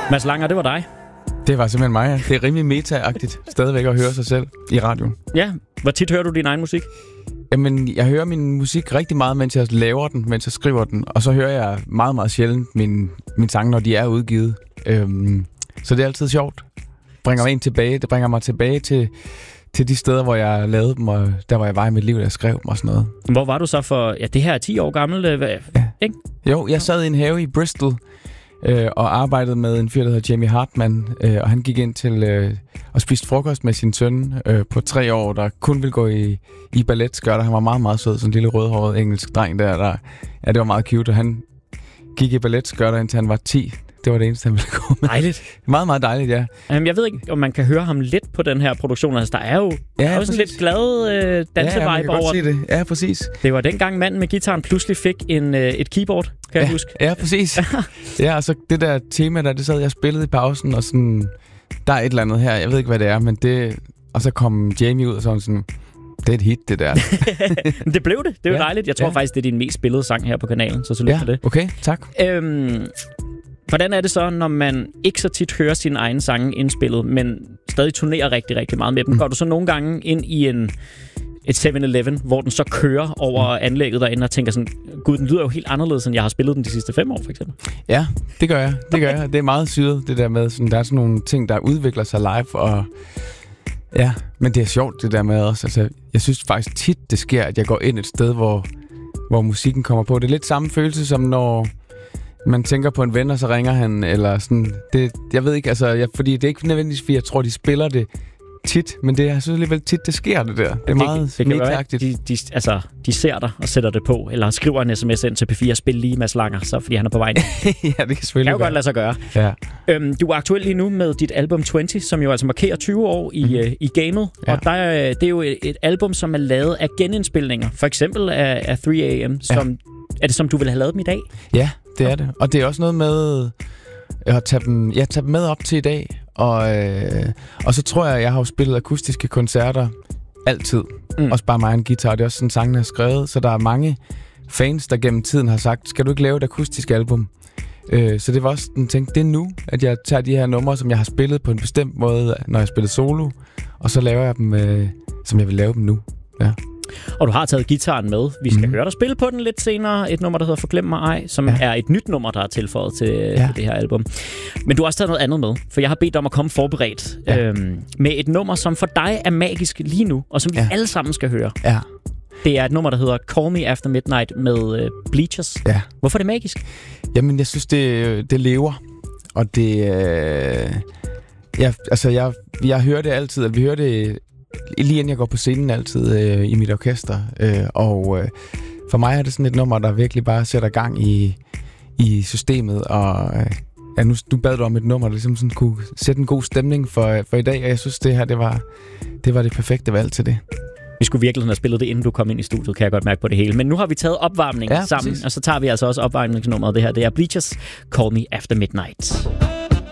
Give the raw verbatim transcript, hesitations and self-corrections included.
Mads Langer, det var dig. Det var simpelthen mig, ja. Det er rimelig meta-agtigt stadigvæk at høre sig selv i radioen. Ja, hvor tit hører du din egen musik? Jamen, jeg hører min musik rigtig meget, mens jeg laver den, mens jeg skriver den. Og så hører jeg meget, meget sjældent min, min sange, når de er udgivet. Øhm, så det er altid sjovt. Bringer mig ind tilbage. Det bringer mig tilbage til, til de steder, hvor jeg lavede dem, og der, hvor jeg var i mit liv, der jeg skrev dem og sådan noget. Hvor var du så for... Ja, det her er ti år gammelt, hvad, ja. Ikke? Jo, jeg sad i en have i Bristol, øh, og arbejdede med en fyr, der hedder Jamie Hartman, øh, og han gik ind til øh, at spise frokost med sin søn øh, på tre år, der kun ville gå i, i balletskørter. Han var meget, meget sød, sådan en lille rødhåret engelsk dreng der, der. Ja, det var meget cute, og han gik i balletskørter, indtil han var ti. Det var det eneste, han ville gå med. Dejligt. Meget, meget dejligt, ja. Um, jeg ved ikke, om man kan høre ham lidt på den her produktion. Altså, der er jo, ja, der er jo sådan lidt glad øh, dansevibe ja, ja, over det. Ja, præcis. Det var dengang manden med gitaren pludselig fik en, øh, et keyboard, kan ja, jeg huske. Ja, præcis. Ja, og så det der tema, der det sad, jeg spillede i pausen, og sådan, der er et eller andet her, jeg ved ikke, hvad det er, men det... Og så kom Jamie ud og sådan sådan... Det er et hit, det der. Det blev det. Det er jo ja, dejligt. Jeg tror ja. faktisk, det er din mest spillede sang her på kanalen, så tillykke ja, for det. Okay, tak. Øhm, hvordan er det så, når man ikke så tit hører sine egne sange indspillet, men stadig turnerer rigtig, rigtig meget med dem? Mm. Går du så nogle gange ind i en, et seven eleven, hvor den så kører over mm. anlægget derinde og tænker sådan, gud, den lyder jo helt anderledes, end jeg har spillet den de sidste fem år, for eksempel? Ja, det gør jeg. Det gør jeg. Det er meget syret, det der med, sådan, der er sådan nogle ting, der udvikler sig live, og ja, men det er sjovt, det der med også. Altså, jeg synes faktisk tit, det sker, at jeg går ind et sted, hvor, hvor musikken kommer på. Det er lidt samme følelse, som når man tænker på en ven, og så ringer han, eller sådan. Det, jeg ved ikke, altså, jeg, fordi det er ikke nødvendigvis, fordi jeg tror, de spiller det tit, men det, jeg synes alligevel tit, det sker det der. Det er meget meta-agtigt. De, de, altså, de ser dig og sætter det på, eller skriver en sms ind til P fire, spil lige Mads Langer, så fordi han er på vej. Ja, det kan selvfølgelig kan jo godt lade sig gøre. Ja. Øhm, du er aktuel lige nu med dit album tyve, som jo altså markerer tyve år i, mm. øh, i gamet, ja. Og der, det er jo et, et album, som er lavet af genindspilninger, for eksempel af, af three a m, som, ja. Er det som du ville have lavet dem i dag? Ja, det er det. Og det er også noget med at tage dem, ja, tage dem med op til i dag. Og, øh, og så tror jeg, at jeg har jo spillet akustiske koncerter altid. Mm. Også bare mig en guitar. Det er også sådan, sangen er skrevet. Så der er mange fans, der gennem tiden har sagt, skal du ikke lave et akustisk album? Øh, så det var også sådan, tænkt, det er nu, at jeg tager de her numre, som jeg har spillet på en bestemt måde, når jeg spiller solo. Og så laver jeg dem, øh, som jeg vil lave dem nu. Ja. Og du har taget gitaren med. Vi skal mm. høre dig spille på den lidt senere. Et nummer, der hedder Forglem mig ej, som ja. er et nyt nummer, der er tilføjet til, ja. til det her album. Men du har også taget noget andet med, for jeg har bedt dig om at komme forberedt ja. øhm, med et nummer, som for dig er magisk lige nu, og som vi ja. alle sammen skal høre. Ja. Det er et nummer, der hedder Call Me After Midnight med øh, Bleachers. Ja. Hvorfor er det magisk? Jamen, jeg synes, det, det lever. Og det... Øh, ja, altså, jeg, jeg hører det altid, at vi hører det lige inden jeg går på scenen altid øh, i mit orkester. Øh, og øh, for mig er det sådan et nummer, der virkelig bare sætter gang i, i systemet. Og øh, ja, nu, nu bad du om et nummer, der ligesom sådan kunne sætte en god stemning for, for i dag. Og jeg synes, det her det var, det var det perfekte valg til det. Vi skulle virkelig have spillet det, inden du kom ind i studiet, kan jeg godt mærke på det hele. Men nu har vi taget opvarmning ja, sammen, præcis. Og så tager vi altså også opvarmningsnummeret. Det her, det er Bleachers, Call Me After Midnight.